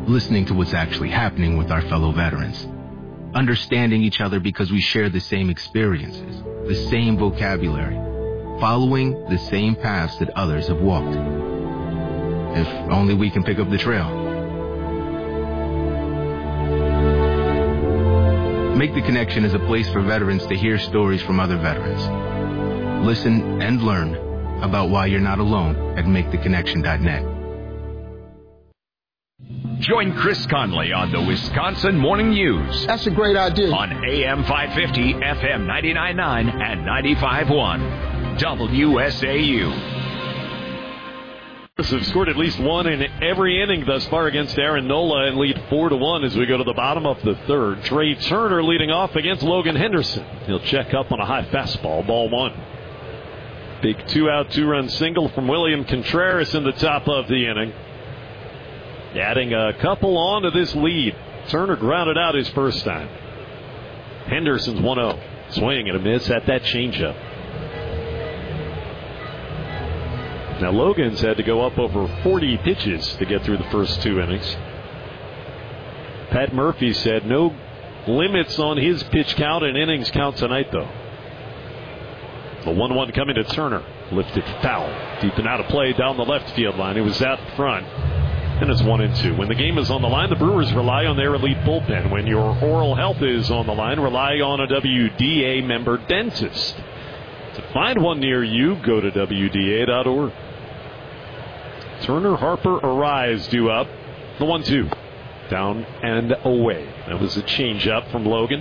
listening to what's actually happening with our fellow veterans, understanding each other because we share the same experiences, the same vocabulary, following the same paths that others have walked. If only we can pick up the trail. Make the Connection is a place for veterans to hear stories from other veterans. Listen and learn about why you're not alone at MakeTheConnection.net. Join Chris Conley on the Wisconsin Morning News. That's a great idea. On AM 550, FM 99.9, and 95.1. WSAU. Have scored at least one in every inning thus far against Aaron Nola and lead 4-1 as we go to the bottom of the third. Trey Turner leading off against Logan Henderson. He'll check up on a high fastball, ball one. Big 2-out, 2-run single from William Contreras in the top of the inning. Adding a couple on to this lead. Turner grounded out his first time. Henderson's 1-0. Swing and a miss at that changeup. Now Logan's had to go up over 40 pitches to get through the first two innings. Pat Murphy said no limits on his pitch count and innings count tonight, though. The 1-1 coming to Turner. Lifted foul. Deep and out of play down the left field line. It was out front. And it's 1-2. When the game is on the line, the Brewers rely on their elite bullpen. When your oral health is on the line, rely on a WDA member dentist. To find one near you, go to WDA.org. Turner, Harper, Arise due up. The 1-2. Down and away. That was a changeup from Logan.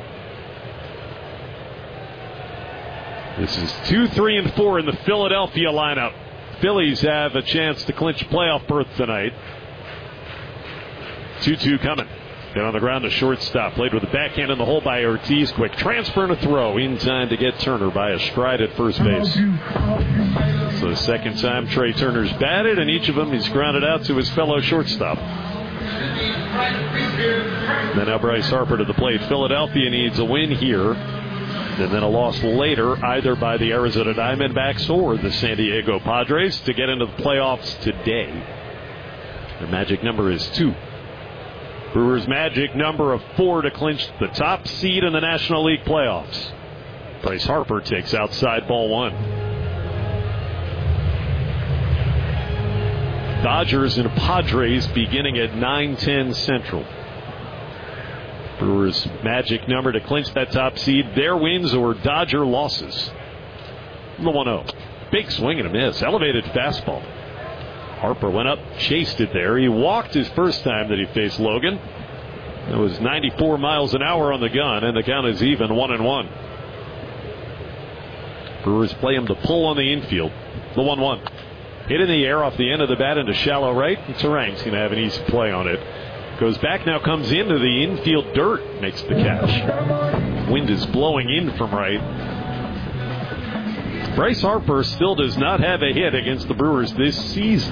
This is 2, 3, and 4 in the Philadelphia lineup. Phillies have a chance to clinch playoff berth tonight. 2-2 coming. Then on the ground, the shortstop. Played with the backhand in the hole by Ortiz. Quick transfer and a throw. In time to get Turner by a stride at first base. So the second time Trey Turner's batted, and each of them he's grounded out to his fellow shortstop. Then now Bryce Harper to the plate. Philadelphia needs a win here. And then a loss later, either by the Arizona Diamondbacks or the San Diego Padres to get into the playoffs today. Their magic number is 2. Brewers' magic number of 4 to clinch the top seed in the National League playoffs. Bryce Harper takes outside ball 1. Dodgers and Padres beginning at 9:10 Central. Brewers' magic number to clinch that top seed. Their wins or Dodger losses. The 1-0. Big swing and a miss. Elevated fastball. Harper went up, chased it there. He walked his first time that he faced Logan. It was 94 miles an hour on the gun, and the count is even, 1-1. Brewers play him to pull on the infield. The 1-1. Hit in the air off the end of the bat into shallow right. Terang's going to have an easy play on it. Goes back now, comes into the infield dirt, makes the catch. Wind is blowing in from right. Bryce Harper still does not have a hit against the Brewers this season.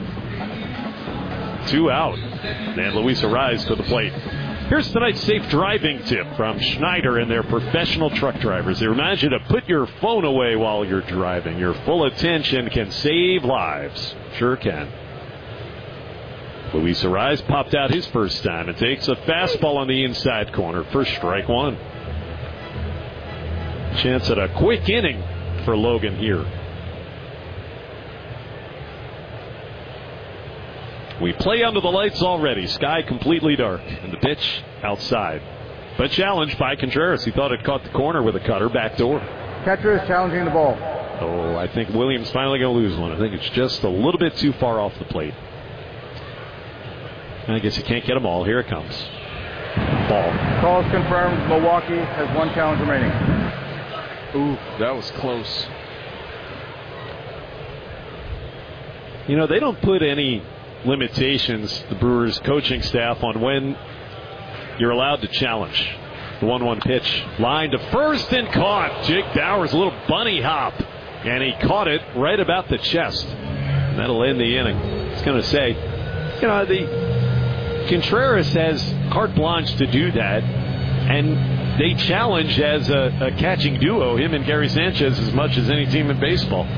2 out. And Luis Arise to the plate. Here's tonight's safe driving tip from Schneider and their professional truck drivers. They remind you to put your phone away while you're driving. Your full attention can save lives. Sure can. Luis Arise popped out his first time and takes a fastball on the inside corner for strike 1. Chance at a quick inning for Logan here. We play under the lights already. Sky completely dark. And the pitch outside. But challenged by Contreras. He thought it caught the corner with a cutter backdoor. Catcher is challenging the ball. Oh, I think Williams finally going to lose one. I think it's just a little bit too far off the plate. I guess he can't get them all. Here it comes. Ball. Call is confirmed. Milwaukee has 1 challenge remaining. Ooh, that was close. You know, they don't put any limitations, the Brewers coaching staff, on when you're allowed to challenge. The 1-1 pitch. Line to first and caught. Jake Bauers, a little bunny hop. And he caught it right about the chest. And that'll end the inning. I was going to say, you know, Contreras has carte blanche to do that, and they challenge as a catching duo, him and Gary Sanchez, as much as any team in baseball.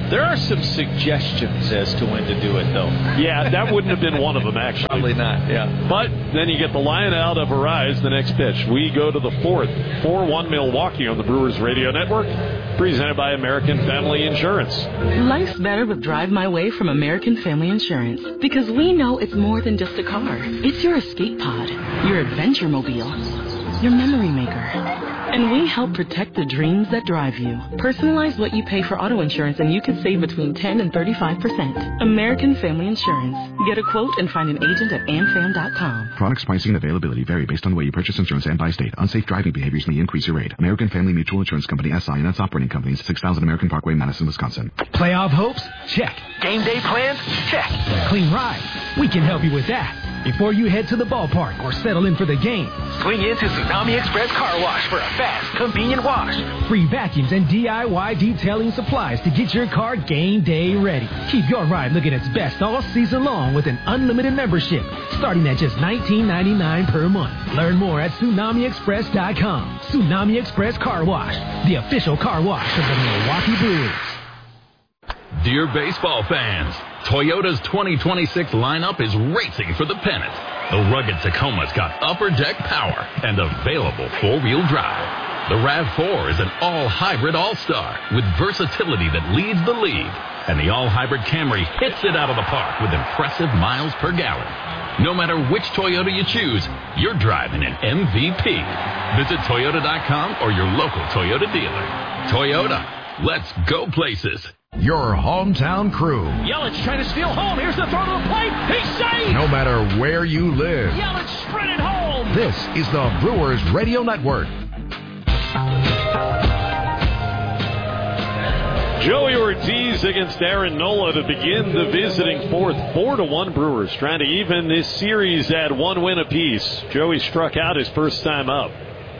There are some suggestions as to when to do it, though. Yeah, that wouldn't have been one of them, actually. Probably not, yeah. But then you get the line out of Arise, the next pitch. We go to the fourth. 4-1 Milwaukee on the Brewers Radio Network, presented by American Family Insurance. Life's better with Drive My Way from American Family Insurance. Because we know it's more than just a car. It's your escape pod, your adventure mobile, your memory maker. And we help protect the dreams that drive you. Personalize what you pay for auto insurance and you can save between 10 and 35%. American Family Insurance. Get a quote and find an agent at amfam.com. Products, pricing, and availability vary based on the way you purchase insurance and by state. Unsafe driving behaviors may increase your rate. American Family Mutual Insurance Company, SI, and its operating companies, 6000 American Parkway, Madison, Wisconsin. Playoff hopes? Check. Game day plans? Check. Clean ride? We can help you with that. Before you head to the ballpark or settle in for the game, swing into Tsunami Express Car Wash for a fast, convenient wash. Free vacuums and DIY detailing supplies to get your car game day ready. Keep your ride looking its best all season long with an unlimited membership, starting at just $19.99 per month. Learn more at TsunamiExpress.com. Tsunami Express Car Wash, the official car wash of the Milwaukee Brewers. Dear baseball fans, Toyota's 2026 lineup is racing for the pennant. The rugged Tacoma's got upper deck power and available four-wheel drive. The RAV4 is an all-hybrid all-star with versatility that leads the league. And the all-hybrid Camry hits it out of the park with impressive miles per gallon. No matter which Toyota you choose, you're driving an MVP. Visit Toyota.com or your local Toyota dealer. Toyota, let's go places. Your hometown crew. Yelich trying to steal home. Here's the throw to the plate. He's safe. No matter where you live. Yelich sprinted home. This is the Brewers Radio Network. Joey Ortiz against Aaron Nola to begin the visiting fourth. 4-1 Brewers trying to even this series at 1 win apiece. Joey struck out his first time up.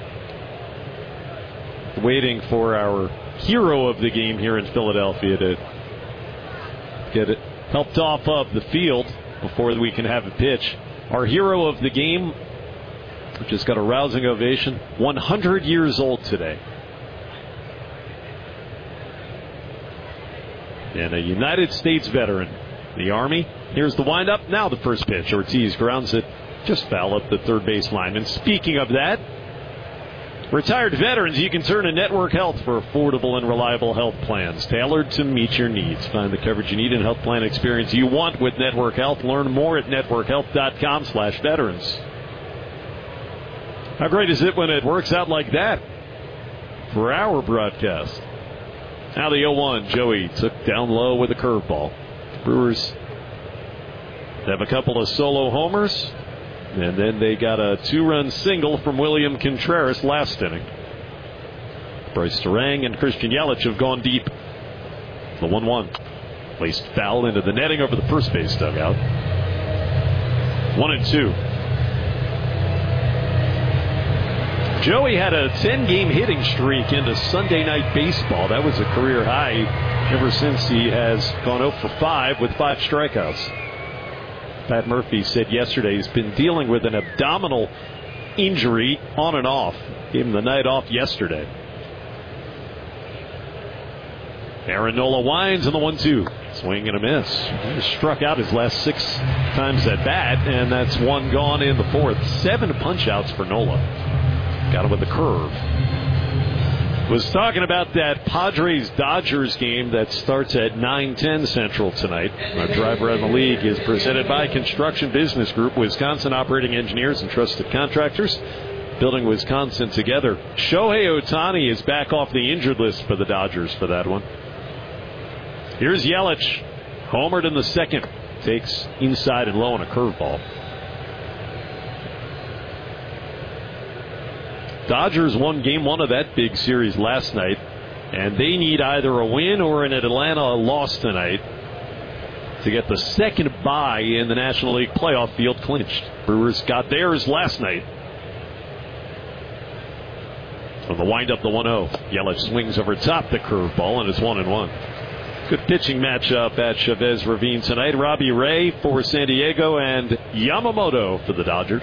Waiting for our hero of the game here in Philadelphia to get it helped off of the field before we can have a pitch. Our hero of the game just got a rousing ovation. 100 years old today. And a United States veteran. The Army. Here's the windup. Now the first pitch. Ortiz grounds it just foul up the third base lineman. Speaking of that, retired veterans, you can turn to Network Health for affordable and reliable health plans tailored to meet your needs. Find the coverage you need and health plan experience you want with Network Health. Learn more at networkhealth.com/veterans. How great is it when it works out like that for our broadcast? Now the 0-1. Joey took down low with a curveball. Brewers have a couple of solo homers. And then they got a 2-run single from William Contreras last inning. Bryce Terang and Christian Yelich have gone deep. The 1-1. Placed foul into the netting over the first base dugout. 1-2. Joey had a 10-game hitting streak into Sunday Night Baseball. That was a career high ever since he has gone 0 for 5 with 5 strikeouts. Pat Murphy said yesterday he's been dealing with an abdominal injury on and off. Gave him the night off yesterday. Aaron Nola winds in the 1-2. Swing and a miss. He struck out his last 6 times at bat, and that's one gone in the fourth. 7 punch-outs for Nola. Got him with the curve. Was talking about that Padres-Dodgers game that starts at 9:10 Central tonight. Our drive around the league is presented by Construction Business Group, Wisconsin operating engineers and trusted contractors, building Wisconsin together. Shohei Ohtani is back off the injured list for the Dodgers for that one. Here's Yelich, homered in the second, takes inside and low on a curveball. Dodgers won game 1 of that big series last night, and they need either a win or an Atlanta loss tonight to get the second bye in the National League playoff field clinched. Brewers got theirs last night. On the windup, the 1-0. Yelich swings over top the curveball, and it's 1-1. Good pitching matchup at Chavez Ravine tonight. Robbie Ray for San Diego and Yamamoto for the Dodgers.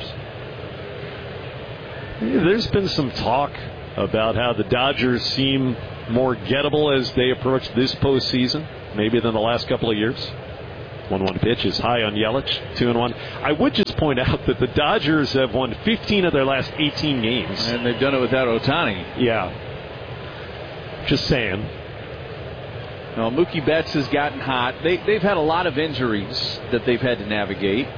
There's been some talk about how the Dodgers seem more gettable as they approach this postseason. maybe than the last couple of years. 1-1 pitch is high on Yelich, 2-1. I would just point out that the Dodgers have won 15 of their last 18 games. And they've done it without Ohtani. Yeah. Just saying. No, Mookie Betts has gotten hot. They've had a lot of injuries that they've had to navigate.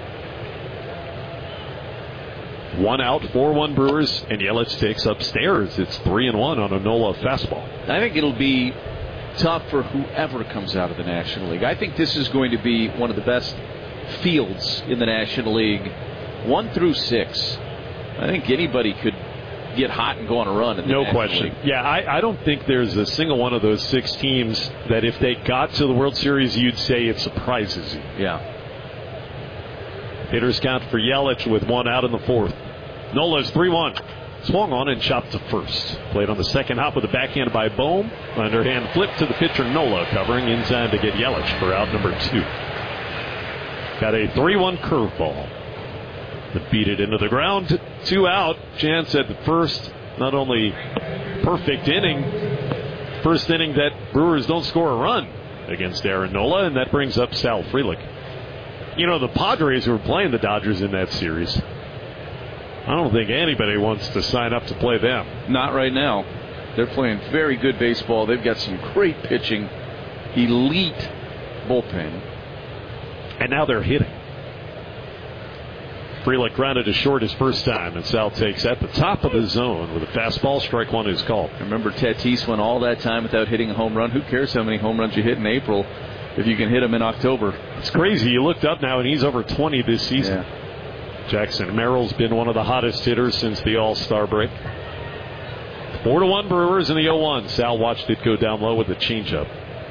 1 out, 4-1 Brewers, and Yelich takes upstairs. It's 3-1 on a Nola fastball. I think it'll be tough for whoever comes out of the National League. I think this is going to be one of the best fields in the National League, 1 through 6. I think anybody could get hot and go on a run in the National question. League. Yeah, I don't think there's a single one of those 6 teams that if they got to the World Series, you'd say it surprises you. Yeah. Hitters count for Yelich with 1 out in the 4th. Nola's 3-1. Swung on and chopped to first. Played on the second hop with a backhand by Bohm. Underhand flip to the pitcher Nola, covering in time to get Yelich for out number 2. Got a 3-1 curveball that beat it into the ground. 2 out. Chance at the first. Not only perfect inning, first inning that Brewers don't score a run against Aaron Nola, and that brings up Sal Frelick. You know, the Padres who were playing the Dodgers in that series, I don't think anybody wants to sign up to play them. Not right now. They're playing very good baseball. They've got some great pitching, elite bullpen. And now they're hitting. Frelick grounded to short his first time, and Sal takes at the top of the zone with a fastball. Strike 1 is called. Remember, Tatis went all that time without hitting a home run. Who cares how many home runs you hit in April if you can hit them in October? It's crazy. You looked up now, and he's over 20 this season. Yeah. Jackson Merrill's been one of the hottest hitters since the All-Star break. 4-1 Brewers in the 0-1. Sal watched it go down low with a changeup.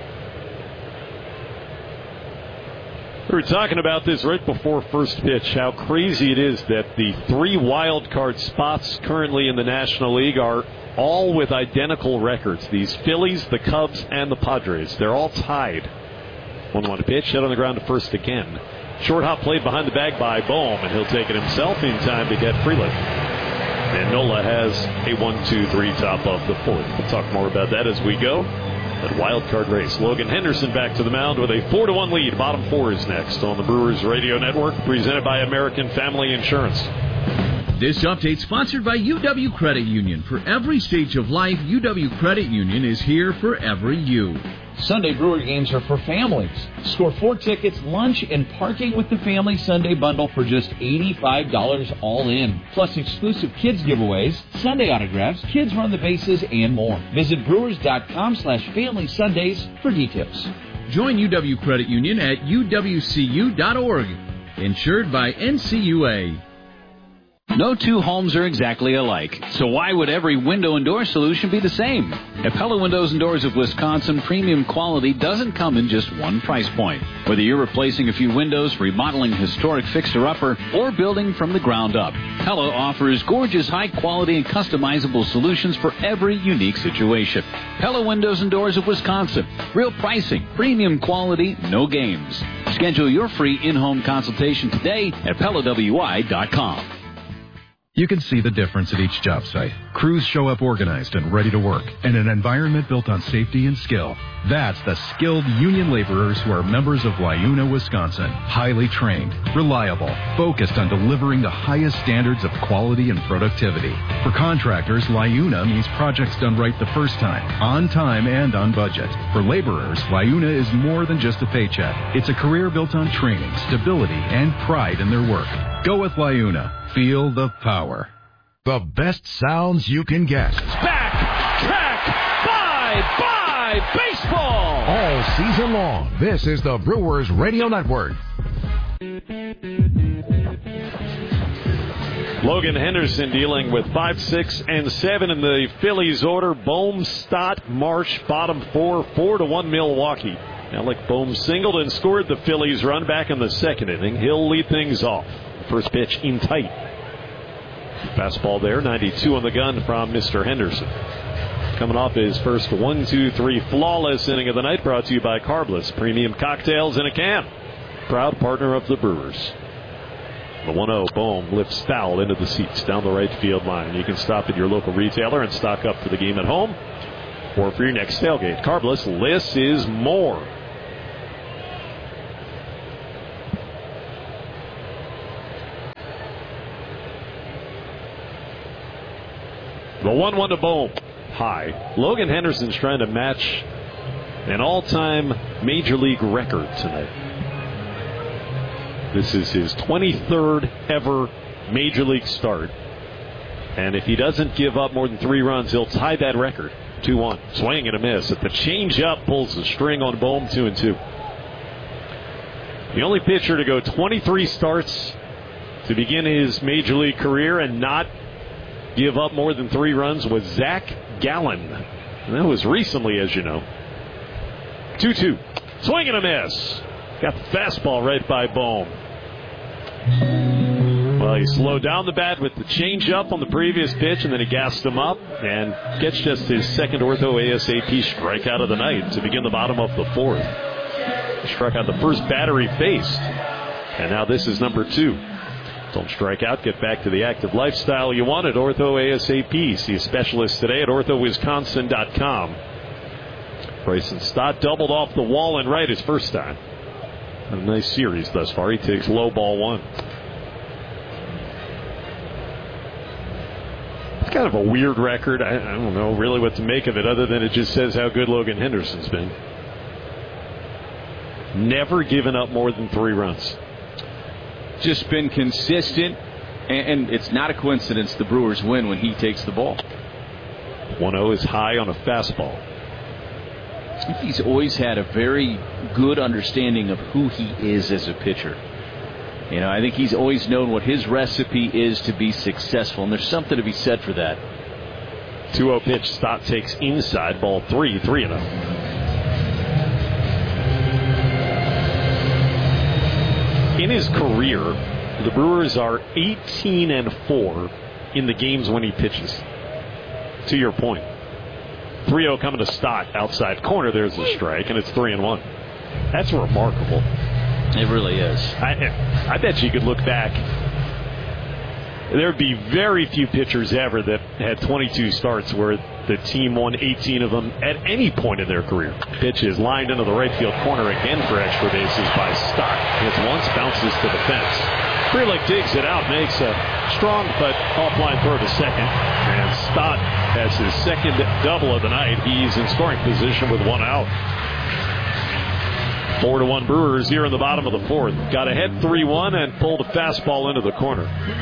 We were talking about this right before first pitch, how crazy it is that the 3 wild card spots currently in the National League are all with identical records. These Phillies, the Cubs, and the Padres. They're all tied. 1-1 pitch, hit on the ground to first again. Short hop played behind the bag by Bohm, and he'll take it himself in time to get Frelick. And Nola has a 1-2-3 top of the 4th. We'll talk more about that as we go. That wild card race. Logan Henderson back to the mound with a 4-1 lead. Bottom 4 is next on the Brewers Radio Network, presented by American Family Insurance. This update sponsored by UW Credit Union. For every stage of life, UW Credit Union is here for every you. Sunday Brewer games are for families. Score 4 tickets, lunch, and parking with the Family Sunday Bundle for just $85 all in. Plus exclusive kids giveaways, Sunday autographs, kids run the bases, and more. Visit brewers.com/Family Sundays for details. Join UW Credit Union at uwcu.org. Insured by NCUA. No 2 homes are exactly alike, so why would every window and door solution be the same? At Pella Windows and Doors of Wisconsin, premium quality doesn't come in just one price point. Whether you're replacing a few windows, remodeling a historic fixer-upper, or building from the ground up, Pella offers gorgeous, high-quality, and customizable solutions for every unique situation. Pella Windows and Doors of Wisconsin. Real pricing, premium quality, no games. Schedule your free in-home consultation today at PellaWI.com. You can see the difference at each job site. Crews show up organized and ready to work, and an environment built on safety and skill. That's the skilled union laborers who are members of LIUNA, Wisconsin. Highly trained, reliable, focused on delivering the highest standards of quality and productivity. For contractors, LIUNA means projects done right the first time, on time and on budget. For laborers, LIUNA is more than just a paycheck. It's a career built on training, stability, and pride in their work. Go with LIUNA. Feel the power. The best sounds you can get. Back, track, bye, baseball. All season long, this is the Brewers Radio Network. Logan Henderson dealing with 5, 6, and 7 in the Phillies order. Bohm, Stott, Marsh, bottom 4, 4-1 Milwaukee. Alec Bohm singled and scored the Phillies run back in the second inning. He'll lead things off. First pitch in tight. Fastball there, 92 on the gun from Mr. Henderson. Coming off his first 1-2-3 flawless inning of the night, brought to you by Carbless Premium Cocktails in a Can. Proud partner of the Brewers. The 1-0 Bohm lifts foul into the seats down the right field line. You can stop at your local retailer and stock up for the game at home or for your next tailgate. Carbless, less is more. The 1-1 to Bohm. High. Logan Henderson's trying to match an all-time Major League record tonight. This is his 23rd ever Major League start. And if he doesn't give up more than 3 runs, he'll tie that record. 2-1. Swing and a miss. At the change-up, pulls the string on Bohm. 2-2. The only pitcher to go 23 starts to begin his Major League career and not give up more than 3 runs was Zach Gallen. And that was recently, as you know. 2-2. Swing and a miss. Got the fastball right by Bohm. Well, he slowed down the bat with the changeup on the previous pitch, and then he gassed him up and gets just his second ortho ASAP strikeout of the night to begin the bottom of the 4th. He struck out the first batter he faced, and now this is number 2. Don't strike out. Get back to the active lifestyle you want at Ortho ASAP. See a specialist today at orthowisconsin.com. Bryson Stott doubled off the wall and right his first time. A nice series thus far. He takes low ball 1. It's kind of a weird record. I don't know really what to make of it other than it just says how good Logan Henderson's been. Never given up more than 3 runs. Just been consistent, and it's not a coincidence the Brewers win when he takes the ball. 1-0 is high on a fastball. I think he's always had a very good understanding of who he is as a pitcher. You know, I think he's always known what his recipe is to be successful, and there's something to be said for that. 2-0 pitch. Stott takes inside, ball 3, 3-0. In his career, the Brewers are 18-4 in the games when he pitches. To your point. 3-0 coming to Stott, outside corner. There's a strike, and it's 3-1. That's remarkable. It really is. I bet you could look back. There would be very few pitchers ever that had 22 starts where the team won 18 of them at any point in their career. Pitch is lined into the right field corner again for extra bases by Stott. Hits once, bounces to the fence. Frelick digs it out, makes a strong but offline throw to second. And Stott has his second double of the night. He's in scoring position with 1 out. 4-1 Brewers here in the bottom of the 4th. Got ahead 3-1 and pulled a fastball into the corner.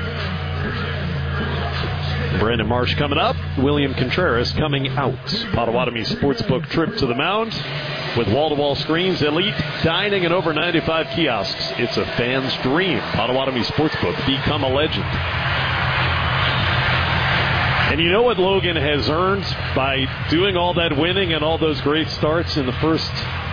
Brandon Marsh coming up. William Contreras coming out. Potawatomi Sportsbook trip to the mound with wall-to-wall screens, elite dining, and over 95 kiosks. It's a fan's dream. Potawatomi Sportsbook. Become a legend. And you know what Logan has earned by doing all that winning and all those great starts in the first,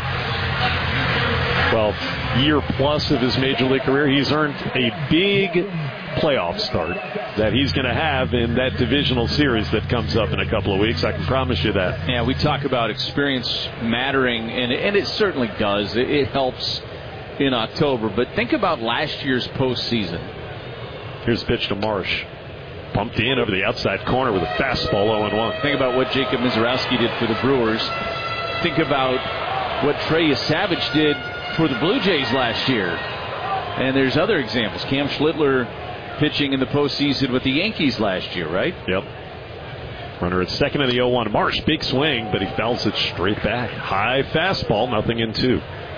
year plus of his Major League career? He's earned a big playoff start that he's going to have in that divisional series that comes up in a couple of weeks. I can promise you that. Yeah, we talk about experience mattering, and it certainly does. It helps in October. But think about last year's postseason. Here's a pitch to Marsh. Pumped in over the outside corner with a fastball 0-1. Think about what Jacob Mizorowski did for the Brewers. Think about what Trey Savage did for the Blue Jays last year. And there's other examples. Cam Schlittler pitching in the postseason with the Yankees last year, right? Yep. Runner at second in the 0-1. Marsh, big swing, but he fouls it straight back. High fastball, nothing in 2.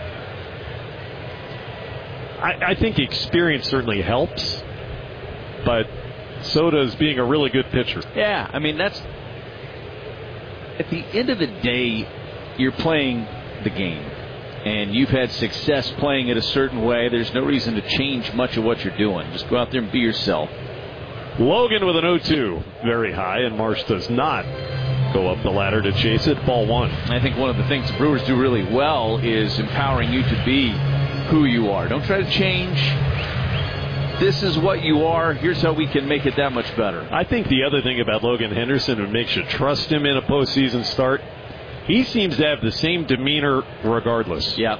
I think experience certainly helps, but so does being a really good pitcher. Yeah, I mean, that's... At the end of the day, you're playing the game. And you've had success playing it a certain way. There's no reason to change much of what you're doing. Just go out there and be yourself. Logan with an 0-2. Very high, and Marsh does not go up the ladder to chase it. Ball 1. I think one of the things the Brewers do really well is empowering you to be who you are. Don't try to change. This is what you are. Here's how we can make it that much better. I think the other thing about Logan Henderson that makes you trust him in a postseason start, he seems to have the same demeanor regardless. Yeah.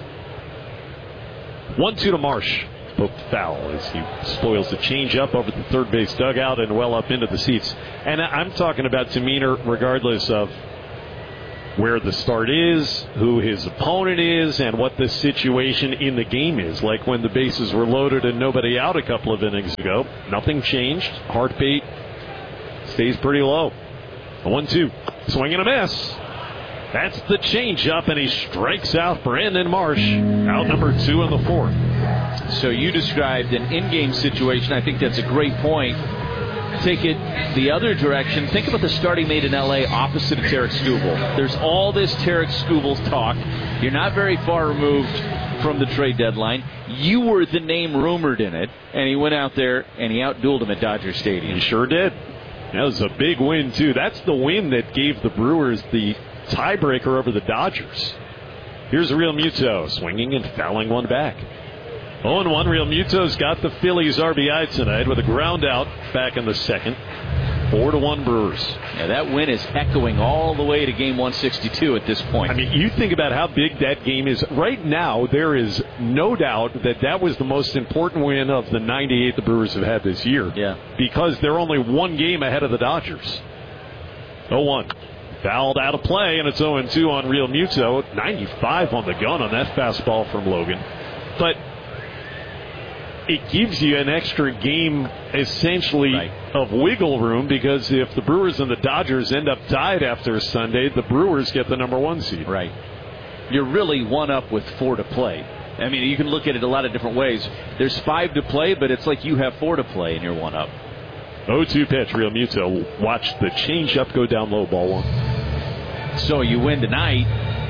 1-2 to Marsh. Poked foul as he spoils the changeup over the third base dugout and well up into the seats. And I'm talking about demeanor regardless of where the start is, who his opponent is, and what the situation in the game is. Like when the bases were loaded and nobody out a couple of innings ago. Nothing changed. Hard bait Stays pretty low. 1-2. Swing and a miss. That's the changeup, and he strikes out Brandon Marsh. Out number 2 in the 4th. So you described an in-game situation. I think that's a great point. Take it the other direction. Think about the start he made in L.A. opposite of Tarek Skubal. There's all this Tarek Skubal talk. You're not very far removed from the trade deadline. You were the name rumored in it, and he went out there and he outdueled him at Dodger Stadium. He sure did. That was a big win, too. That's the win that gave the Brewers the tiebreaker over the Dodgers. Here's Real Muto swinging and fouling one back. 0-1. Real Muto's got the Phillies RBI tonight with a ground out back in the second. 4-1 Brewers. Yeah, that win is echoing all the way to game 162 at this point. I mean, you think about how big that game is. Right now, there is no doubt that was the most important win of the 98 the Brewers have had this year. Yeah. Because they're only one game ahead of the Dodgers. 0-1. Fouled out of play, and it's 0-2 on Real Muto. 95 on the gun on that fastball from Logan. But it gives you an extra game, essentially, of wiggle room, because if the Brewers and the Dodgers end up tied after Sunday, the Brewers get the number 1 seed. Right. You're really one up with 4 to play. I mean, you can look at it a lot of different ways. There's 5 to play, but it's like you have 4 to play and you're one up. 0-2 pitch. Real Muto. Watch the changeup go down low, ball 1. So you win tonight.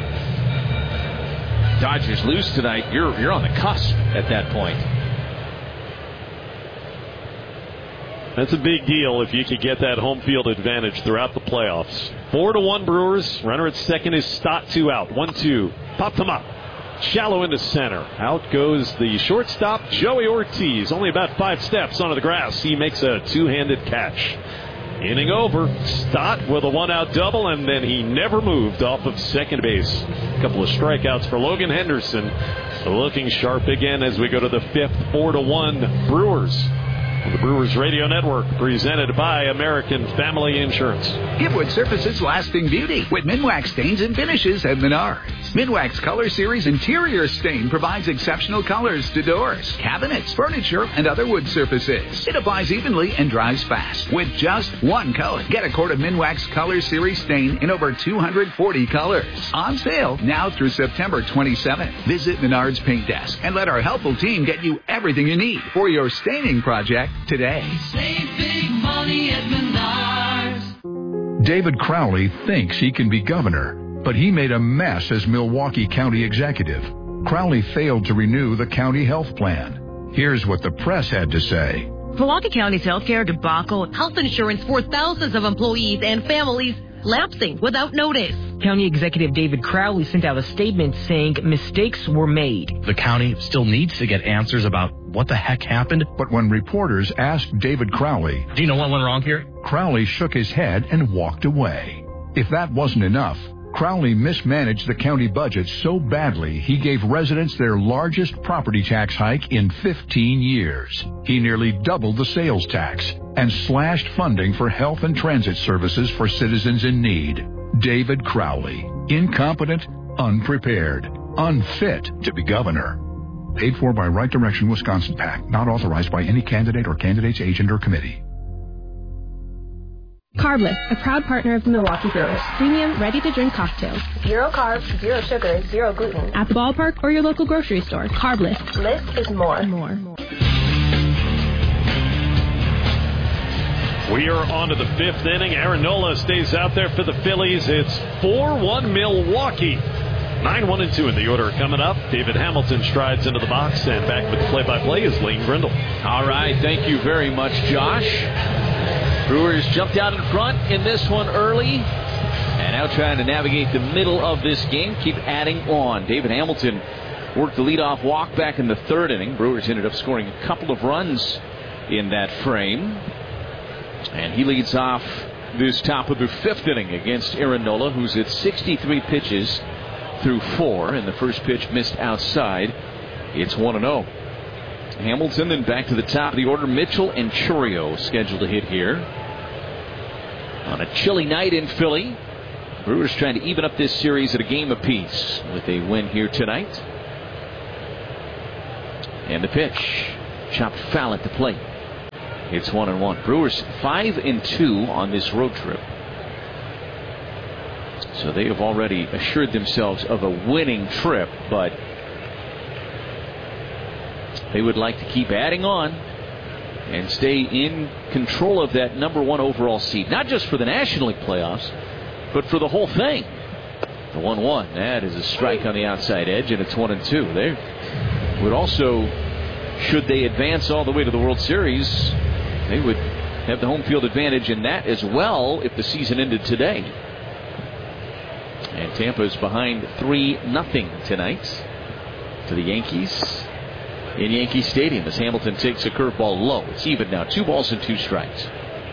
Dodgers lose tonight. You're on the cusp at that point. That's a big deal if you could get that home field advantage throughout the playoffs. 4-1 Brewers. Runner at second is Stott, 2 out. 1-2. Popped him up. Shallow into center. Out goes the shortstop, Joey Ortiz. Only about 5 steps onto the grass. He makes a 2-handed catch. Inning over. Stott with a 1-out double, and then he never moved off of second base. A couple of strikeouts for Logan Henderson. Looking sharp again as we go to the 5th. 4-1 Brewers. The Brewers Radio Network, presented by American Family Insurance. Give wood surfaces lasting beauty with Minwax stains and finishes at Menards. Minwax Color Series Interior Stain provides exceptional colors to doors, cabinets, furniture, and other wood surfaces. It applies evenly and dries fast with just 1 color. Get a quart of Minwax Color Series Stain in over 240 colors. On sale now through September 27th. Visit Menards Paint Desk and let our helpful team get you everything you need for your staining project today. Save big money at Menards. David Crowley thinks he can be governor, but he made a mess as Milwaukee County executive. Crowley failed to renew the county health plan. Here's what the press had to say. Milwaukee County's healthcare debacle, health insurance for thousands of employees and families lapsing without notice. County Executive David Crowley sent out a statement saying mistakes were made. The county still needs to get answers about what the heck happened. But when reporters asked David Crowley, do you know what went wrong here? Crowley shook his head and walked away. If that wasn't enough, Crowley mismanaged the county budget so badly he gave residents their largest property tax hike in 15 years. He nearly doubled the sales tax and slashed funding for health and transit services for citizens in need. David Crowley, incompetent, unprepared, unfit to be governor. Paid for by Right Direction Wisconsin PAC, not authorized by any candidate or candidate's agent or committee. Carbless, a proud partner of the Milwaukee Brewers. Premium, ready-to-drink cocktails. 0 carbs, 0 sugar, 0 gluten. At the ballpark or your local grocery store. Carbless. Less is more. We are on to the 5th inning. Aaron Nola stays out there for the Phillies. It's 4-1 Milwaukee. 9-1-2 in the order coming up. David Hamilton strides into the box, and back with the play-by-play is Lane Grindle. All right, thank you very much, Josh. Brewers jumped out in front in this one early, and now trying to navigate the middle of this game, keep adding on. David Hamilton worked the leadoff walk back in the 3rd inning. Brewers ended up scoring a couple of runs in that frame, and he leads off this top of the 5th inning against Aaron Nola, who's at 63 pitches through 4, and the first pitch missed outside. It's 1-0. Hamilton then back to the top of the order. Mitchell and Churio scheduled to hit here on a chilly night in Philly. Brewers trying to even up this series at a game apiece with a win here tonight. And the pitch chopped foul at the plate. It's 1-1. Brewers 5-2 on this road trip. So they have already assured themselves of a winning trip, but they would like to keep adding on and stay in control of that number 1 overall seed. Not just for the National League playoffs, but for the whole thing. The 1-1. That is a strike on the outside edge, and it's 1-2. They would also, should they advance all the way to the World Series, they would have the home field advantage in that as well if the season ended today. And Tampa is behind 3-0 tonight to the Yankees in Yankee Stadium as Hamilton takes a curveball low. It's even now. 2 balls and 2 strikes.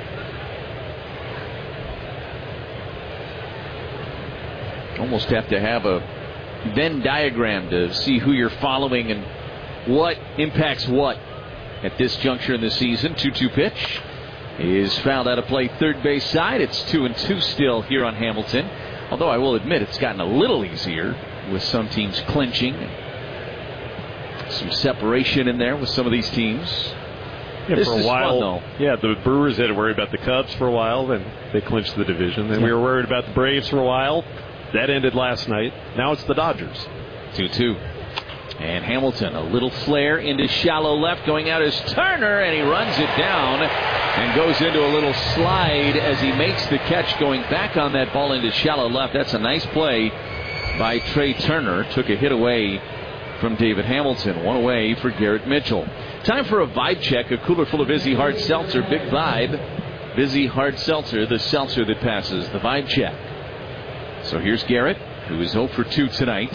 Almost have to have a Venn diagram to see who you're following and what impacts what at this juncture in the season. 2-2 pitch is fouled out of play third base side. It's 2-2 still here on Hamilton. Although I will admit it's gotten a little easier with some teams clinching. Some separation in there with some of these teams. Yeah, this for a is while, fun, though. Yeah, the Brewers had to worry about the Cubs for a while, then they clinched the division. Then we were worried about the Braves for a while. That ended last night. Now it's the Dodgers. 2-2. And Hamilton, a little flare into shallow left, going out as Turner, and he runs it down and goes into a little slide as he makes the catch, going back on that ball into shallow left. That's a nice play by Trey Turner. Took a hit away from David Hamilton. One away for Garrett Mitchell. Time for a vibe check. A cooler full of Vizzy Hard Seltzer. Big vibe. Vizzy Hard Seltzer, the seltzer that passes the vibe check. So here's Garrett, who is 0 for 2 tonight.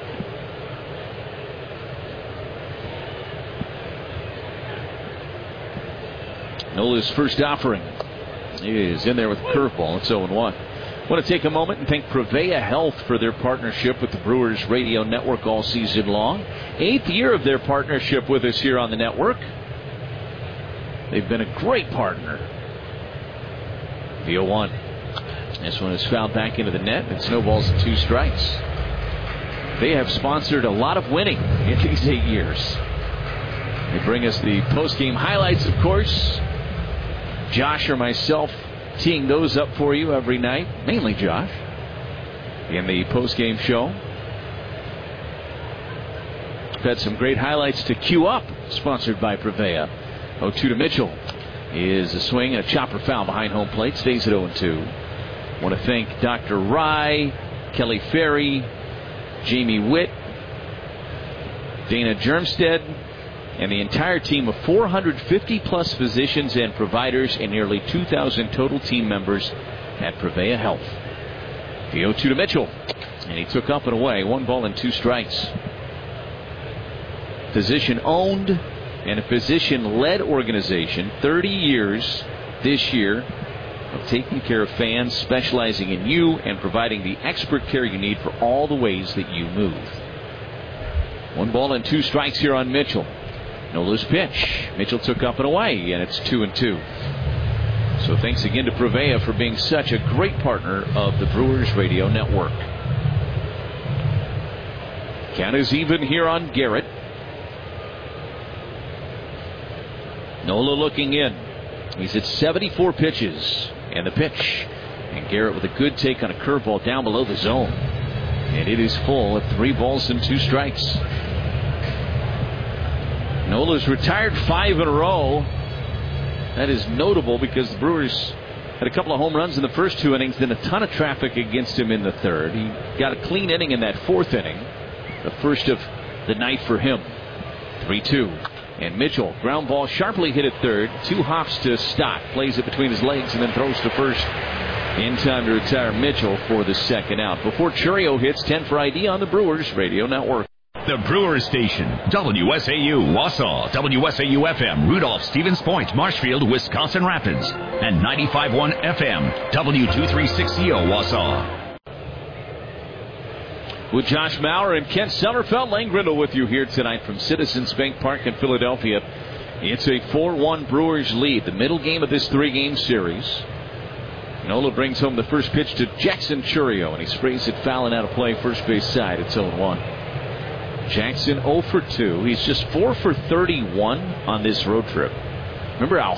Nola's first offering is in there with a curveball. It's 0-1. I want to take a moment and thank Prevea Health for their partnership with the Brewers Radio Network all season long. 8th year of their partnership with us here on the network. They've been a great partner. The 0-1. This one is fouled back into the net. It snowballs to 2 strikes. They have sponsored a lot of winning in these 8 years. They bring us the post-game highlights, of course. Josh or myself teeing those up for you every night. Mainly Josh in the post-game show. We've had some great highlights to queue up, sponsored by Prevea. 0-2 to Mitchell is a swing and a chopper foul behind home plate. Stays at 0-2. Want to thank Dr. Rye, Kelly Ferry, Jamie Witt, Dana Germstead, and the entire team of 450-plus physicians and providers and nearly 2,000 total team members at Prevea Health. The 0-2 to Mitchell, and he took up and away. 1 ball and 2 strikes. Physician-owned and a physician-led organization. 30 years this year of taking care of fans, specializing in you, and providing the expert care you need for all the ways that you move. 1 ball and 2 strikes here on Mitchell. Nola's pitch. Mitchell took up and away, and it's 2-2. So thanks again to Prevea for being such a great partner of the Brewers Radio Network. Count is even here on Garrett. Nola looking in. He's at 74 pitches, and the pitch. And Garrett with a good take on a curveball down below the zone. And it is full at 3 balls and 2 strikes. Nola's retired 5 in a row. That is notable because the Brewers had a couple of home runs in the first 2 innings, then a ton of traffic against him in the third. He got a clean inning in that 4th inning, the first of the night for him. 3-2. And Mitchell, ground ball sharply hit at third. 2 hops to Stott. Plays it between his legs and then throws to first. In time to retire Mitchell for the 2nd out. Before Churio hits 10 for ID on the Brewers Radio Network. The Brewers Station, WSAU, Wausau, WSAU FM, Rudolph, Stevens Point, Marshfield, Wisconsin Rapids, and 95.1 FM, W236CO, Wausau. With Josh Maurer and Kent Summerfeld, Lane Grindle with you here tonight from Citizens Bank Park in Philadelphia. It's a 4-1 Brewers lead, the middle game of this 3-game series. Nola brings home the first pitch to Jackson Churio, and he sprays it fouling out of play first base side. It's 0-1. Jackson 0 for 2. He's just 4 for 31 on this road trip. Remember how